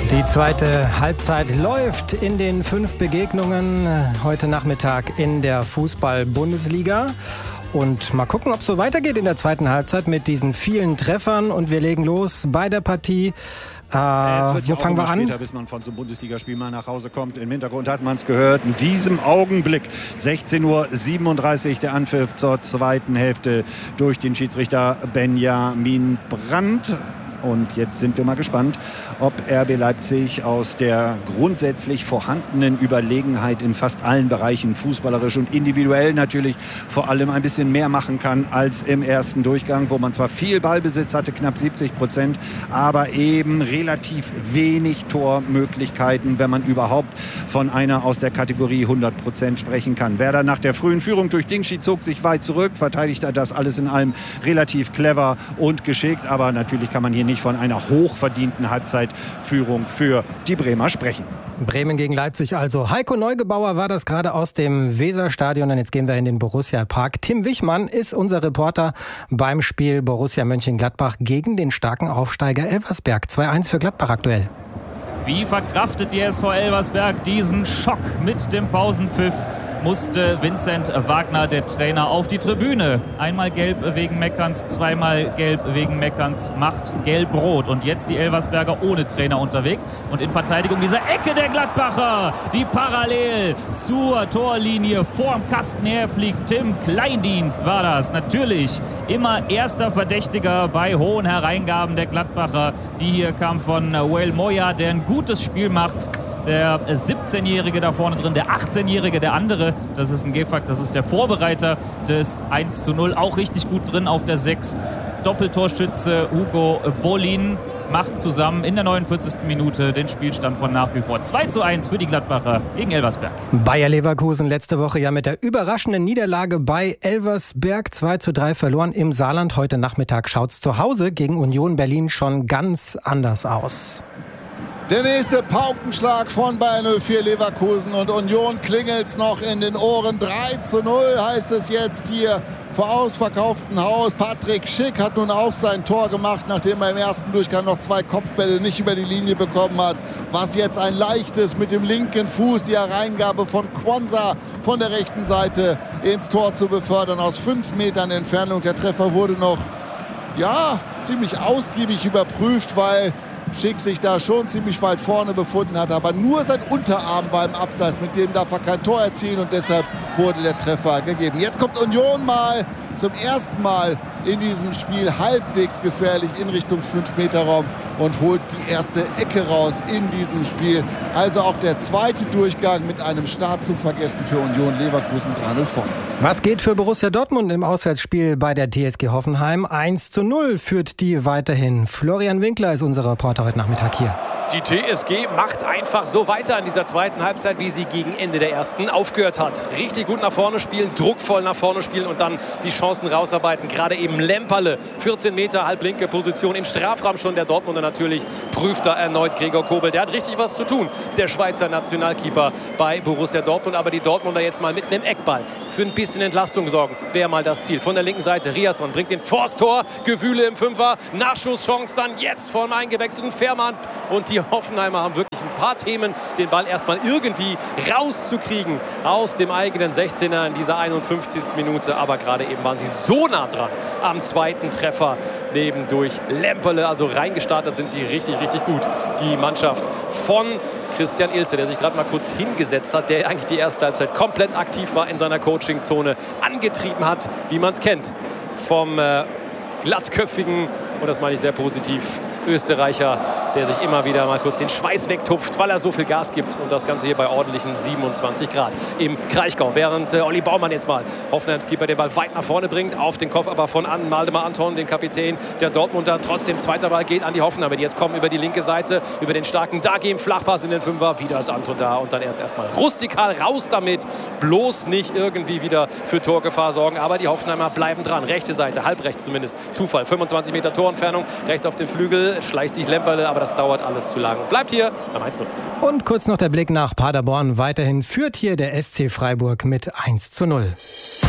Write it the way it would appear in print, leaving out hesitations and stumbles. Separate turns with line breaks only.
Die zweite Halbzeit läuft in den 5 Begegnungen heute Nachmittag in der Fußball-Bundesliga. Und mal gucken, ob es so weitergeht in der zweiten Halbzeit mit diesen vielen Treffern. Und wir legen los bei der Partie. Wo fangen wir an?
Später, bis man von so einem Bundesligaspiel mal nach Hause kommt. Im Hintergrund hat man es gehört. In diesem Augenblick, 16:37 Uhr, der Anpfiff zur zweiten Hälfte durch den Schiedsrichter Benjamin Brandt. Und jetzt sind wir mal gespannt, ob RB Leipzig aus der grundsätzlich vorhandenen Überlegenheit in fast allen Bereichen, fußballerisch und individuell natürlich, vor allem ein bisschen mehr machen kann als im ersten Durchgang, wo man zwar viel Ballbesitz hatte, knapp 70%, aber eben relativ wenig Tormöglichkeiten, wenn man überhaupt von einer aus der Kategorie 100% sprechen kann. Werder nach der frühen Führung durch Dingschi zog sich weit zurück, verteidigt das alles in allem relativ clever und geschickt, aber natürlich kann man hier nicht von einer hochverdienten Halbzeitführung für die Bremer sprechen.
Bremen gegen Leipzig also. Heiko Neugebauer war das gerade aus dem Weserstadion. Und jetzt gehen wir in den Borussia-Park. Tim Wichmann ist unser Reporter beim Spiel Borussia Mönchengladbach gegen den starken Aufsteiger Elversberg. 2-1 für Gladbach aktuell.
Wie verkraftet die SV Elversberg diesen Schock mit dem Pausenpfiff? Musste Vincent Wagner, der Trainer, auf die Tribüne. Einmal gelb wegen Meckerns, zweimal gelb wegen Meckerns, macht gelb-rot. Und jetzt die Elversberger ohne Trainer unterwegs. Und in Verteidigung dieser Ecke der Gladbacher, die parallel zur Torlinie vorm Kasten herfliegt. Tim Kleindienst war das. Natürlich immer erster Verdächtiger bei hohen Hereingaben der Gladbacher. Die hier kam von Wael Moya, der ein gutes Spiel macht. Der 17-Jährige da vorne drin, der 18-Jährige, der andere, das ist ein Gefak, das ist der Vorbereiter des 1:0, auch richtig gut drin auf der 6. Doppeltorschütze Hugo Bolin macht zusammen in der 49. Minute den Spielstand von nach wie vor 2:1 für die Gladbacher gegen Elversberg.
Bayer Leverkusen letzte Woche ja mit der überraschenden Niederlage bei Elversberg 2:3 verloren im Saarland. Heute Nachmittag schaut's zu Hause gegen Union Berlin schon ganz anders aus.
Der nächste Paukenschlag von Bayer 04 Leverkusen und Union klingelt's noch in den Ohren. 3:0 heißt es jetzt hier vor ausverkauftem Haus. Patrick Schick hat nun auch sein Tor gemacht, nachdem er im ersten Durchgang noch 2 Kopfbälle nicht über die Linie bekommen hat. Was jetzt ein leichtes mit dem linken Fuß, die Hereingabe von Quansah von der rechten Seite ins Tor zu befördern aus 5 Metern Entfernung. Der Treffer wurde noch ziemlich ausgiebig überprüft, weil Schick sich da schon ziemlich weit vorne befunden hat, aber nur sein Unterarm war im Abseits, mit dem darf er kein Tor erzielen und deshalb wurde der Treffer gegeben. Jetzt kommt Union mal zum ersten Mal in diesem Spiel halbwegs gefährlich in Richtung 5-Meter-Raum und holt die erste Ecke raus in diesem Spiel. Also auch der zweite Durchgang mit einem Startzug vergessen für Union Leverkusen 3:0 vorne.
Was geht für Borussia Dortmund im Auswärtsspiel bei der TSG Hoffenheim? 1:0 führt die weiterhin. Florian Winkler ist unser Reporter heute Nachmittag hier.
Die TSG macht einfach so weiter in dieser zweiten Halbzeit, wie sie gegen Ende der ersten aufgehört hat. Richtig gut nach vorne spielen, druckvoll nach vorne spielen und dann die Chancen rausarbeiten. Gerade eben Lemperle, 14 Meter, halblinke Position im Strafraum schon. Der Dortmunder natürlich prüft da erneut Gregor Kobel. Der hat richtig was zu tun, der Schweizer Nationalkeeper bei Borussia Dortmund. Aber die Dortmunder jetzt mal mit einem Eckball für ein bisschen Entlastung sorgen, wäre mal das Ziel. Von der linken Seite, Riasson bringt den Forsttor, Gewühle im Fünfer, Nachschusschance dann jetzt vom eingewechselten Fährmann. Und die Hoffenheimer haben wirklich ein paar Themen, den Ball erstmal irgendwie rauszukriegen aus dem eigenen 16er in dieser 51. Minute. Aber gerade eben waren sie so nah dran am zweiten Treffer neben durch Lemperle. Also reingestartet sind sie richtig, richtig gut. Die Mannschaft von Christian Ilse, der sich gerade mal kurz hingesetzt hat, der eigentlich die erste Halbzeit komplett aktiv war in seiner Coachingzone, angetrieben hat, wie man es kennt, vom glatzköpfigen, und das meine ich sehr positiv, Österreicher, der sich immer wieder mal kurz den Schweiß wegtupft, weil er so viel Gas gibt. Und das Ganze hier bei ordentlichen 27 Grad im Kraichgau. Während Olli Baumann jetzt mal Hoffenheims Keeper den Ball weit nach vorne bringt. Auf den Kopf aber von Waldemar Anton, den Kapitän der Dortmunder. Trotzdem zweiter Ball geht an die Hoffenheimer, die jetzt kommen über die linke Seite, über den starken Dagi im Flachpass in den Fünfer. Wieder ist Anton da und dann erstmal rustikal raus damit. Bloß nicht irgendwie wieder für Torgefahr sorgen. Aber die Hoffenheimer bleiben dran. Rechte Seite, halb rechts zumindest. Zufall, 25 Meter Torentfernung. Rechts auf den Flügel schleicht sich Lemperle, aber das dauert alles zu lang. Bleibt hier beim 1:0.
Und kurz noch der Blick nach Paderborn. Weiterhin führt hier der SC Freiburg mit 1:0.